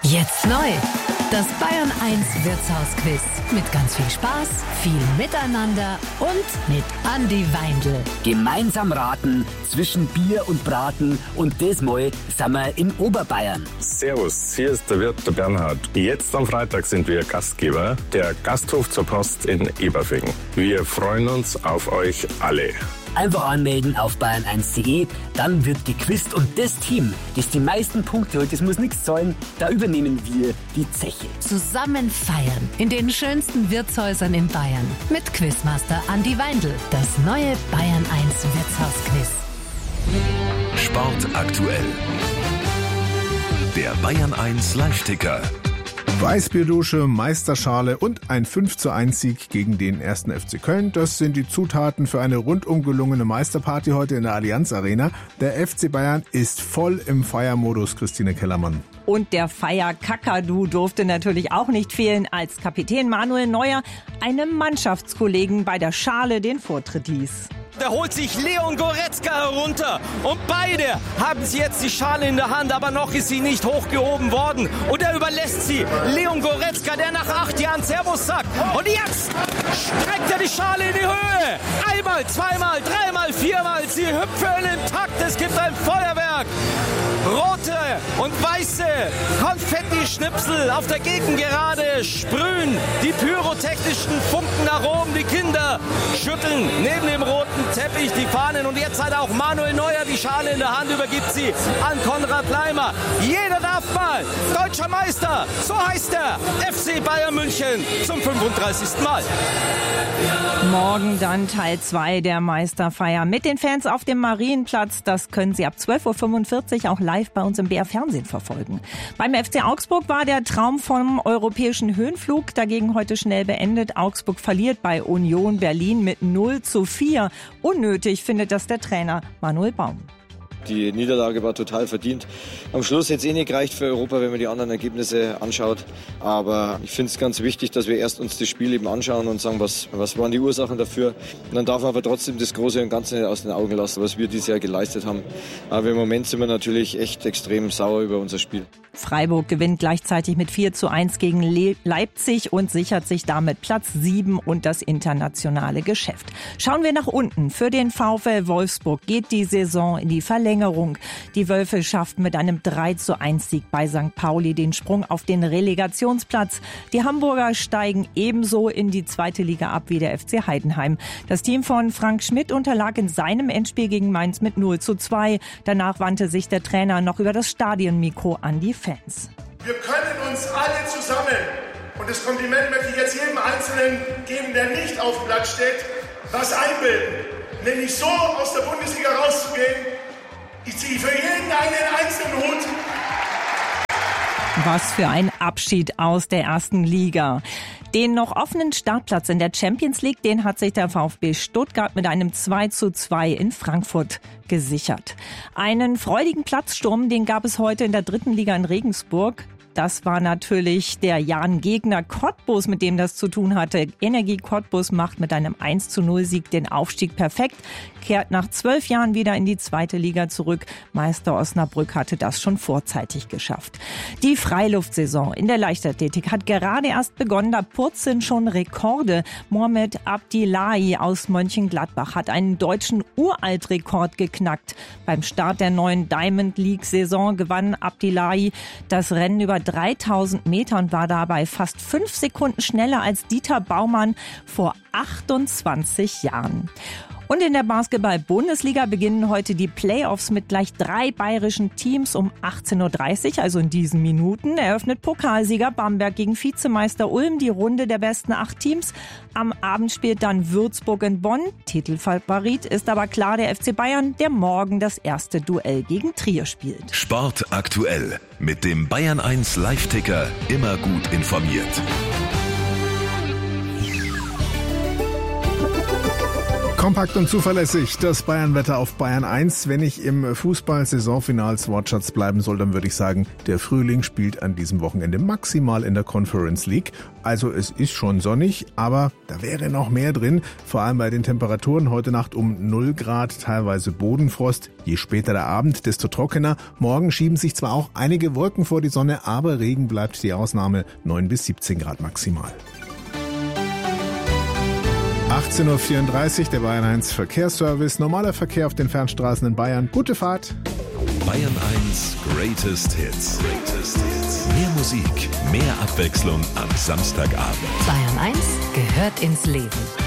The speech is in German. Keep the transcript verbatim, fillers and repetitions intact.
Jetzt neu. Das Bayern eins Wirtshausquiz. Mit ganz viel Spaß, viel Miteinander und mit Andi Weindl. Gemeinsam raten zwischen Bier und Braten und diesmal sind wir in Oberbayern. Servus, hier ist der Wirt, der Bernhard. Jetzt am Freitag sind wir Gastgeber, der Gasthof zur Post in Eberfing. Wir freuen uns auf euch alle. Einfach anmelden auf bayern eins punkt de, dann wird gequizt und das Team, das die meisten Punkte holt, das muss nichts zahlen, da übernehmen wir die Zeche. Zusammen feiern in den schönsten Wirtshäusern in Bayern mit Quizmaster Andi Weindl. Das neue Bayern eins Wirtshausquiz. Sport aktuell. Der Bayern eins Live-Ticker. Weißbierdusche, Meisterschale und ein fünf zu eins Sieg gegen den ersten F C Köln. Das sind die Zutaten für eine rundum gelungene Meisterparty heute in der Allianz Arena. Der F C Bayern ist voll im Feiermodus, Christine Kellermann. Und der Feier-Kakadu durfte natürlich auch nicht fehlen, als Kapitän Manuel Neuer einem Mannschaftskollegen bei der Schale den Vortritt ließ. Da holt sich Leon Goretzka herunter und beide haben sie jetzt die Schale in der Hand, aber noch ist sie nicht hochgehoben worden und er überlässt sie Leon Goretzka, der nach acht Jahren Servus sagt und jetzt streckt er die Schale in die Höhe. Einmal, zweimal, dreimal, viermal, sie hüpfen im Takt, es gibt ein Feuerwerk. Rote und weiße Konfetti-Schnipsel auf der Gegengerade sprühen die pyrotechnischen Funken nach oben. Die Kinder schütteln neben dem roten Teppich die Fahnen und jetzt hat auch Manuel Neuer die Schale in der Hand, übergibt sie an Konrad Laimer. Jeder darf mal deutscher Meister, so heißt er, F C Bayern München zum fünfunddreißigsten Mal. Morgen dann Teil zwei der Meisterfeier mit den Fans auf dem Marienplatz. Das können Sie ab zwölf Uhr fünfundvierzig auch live bei uns im B R Fernsehen verfolgen. Beim F C Augsburg war der Traum vom europäischen Höhenflug dagegen heute schnell beendet. Augsburg verliert bei Union Berlin mit null zu vier. Unnötig findet das der Trainer Manuel Baum. Die Niederlage war total verdient. Am Schluss hätte es eh nicht gereicht für Europa, wenn man die anderen Ergebnisse anschaut. Aber ich finde es ganz wichtig, dass wir erst uns das Spiel eben anschauen und sagen, was, was waren die Ursachen dafür. Und dann darf man aber trotzdem das Große und Ganze nicht aus den Augen lassen, was wir dieses Jahr geleistet haben. Aber im Moment sind wir natürlich echt extrem sauer über unser Spiel. Freiburg gewinnt gleichzeitig mit vier zu eins gegen Le- Leipzig und sichert sich damit Platz sieben und das internationale Geschäft. Schauen wir nach unten. Für den VfL Wolfsburg geht die Saison in die Verlängerung. Die Wölfe schafften mit einem drei zu eins Sieg bei Sankt Pauli den Sprung auf den Relegationsplatz. Die Hamburger steigen ebenso in die zweite Liga ab wie der F C Heidenheim. Das Team von Frank Schmidt unterlag in seinem Endspiel gegen Mainz mit null zu zwei. Danach wandte sich der Trainer noch über das Stadionmikro an die Fans. Wir können uns alle zusammen, und das Kompliment möchte ich jetzt jedem Einzelnen geben, der nicht auf dem Blatt steht, was einbilden. Nämlich so aus der Bundesliga rauszugehen. Ich ziehe für jeden einen einzelnen Hut. Was für ein Abschied aus der ersten Liga. Den noch offenen Startplatz in der Champions League, den hat sich der VfB Stuttgart mit einem zwei zu zwei in Frankfurt gesichert. Einen freudigen Platzsturm, den gab es heute in der dritten Liga in Regensburg. Das war natürlich der Jan-Gegner Cottbus, mit dem das zu tun hatte. Energie Cottbus macht mit einem eins zu null Sieg den Aufstieg perfekt, kehrt nach zwölf Jahren wieder in die zweite Liga zurück. Meister Osnabrück hatte das schon vorzeitig geschafft. Die Freiluftsaison in der Leichtathletik hat gerade erst begonnen. Da purzeln schon Rekorde. Mohamed Abdillahi aus Mönchengladbach hat einen deutschen Uraltrekord geknackt. Beim Start der neuen Diamond League-Saison gewann Abdillahi das Rennen über dreitausend Meter und war dabei fast fünf Sekunden schneller als Dieter Baumann vor achtundzwanzig Jahren. Und in der Basketball-Bundesliga beginnen heute die Playoffs mit gleich drei bayerischen Teams um achtzehn Uhr dreißig, also in diesen Minuten, eröffnet Pokalsieger Bamberg gegen Vizemeister Ulm die Runde der besten acht Teams. Am Abend spielt dann Würzburg in Bonn. Titelfavorit ist aber klar der F C Bayern, der morgen das erste Duell gegen Trier spielt. Sport aktuell mit dem Bayern eins Live-Ticker, immer gut informiert. Kompakt und zuverlässig, das Bayern-Wetter auf Bayern eins. Wenn ich im Fußball-Saisonfinals-Wortschatz bleiben soll, dann würde ich sagen, der Frühling spielt an diesem Wochenende maximal in der Conference League. Also es ist schon sonnig, aber da wäre noch mehr drin. Vor allem bei den Temperaturen heute Nacht um null Grad, teilweise Bodenfrost. Je später der Abend, desto trockener. Morgen schieben sich zwar auch einige Wolken vor die Sonne, aber Regen bleibt die Ausnahme. neun bis siebzehn Grad maximal. achtzehn Uhr vierunddreißig, der Bayern eins Verkehrsservice. Normaler Verkehr auf den Fernstraßen in Bayern. Gute Fahrt. Bayern eins Greatest Hits. Greatest Hits. Mehr Musik, mehr Abwechslung am Samstagabend. Bayern eins gehört ins Leben.